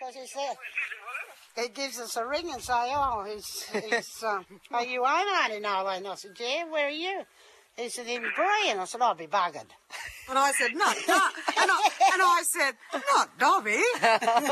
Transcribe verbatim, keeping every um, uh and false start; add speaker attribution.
Speaker 1: because he said he gives us a ring and say, oh, he's, he's um, are you home, Auntie Nola? And I said, yeah, where are you? He said, in Brie. And I said, I'll be buggered.
Speaker 2: And I said, not, not. And I, and I said, not Dobby.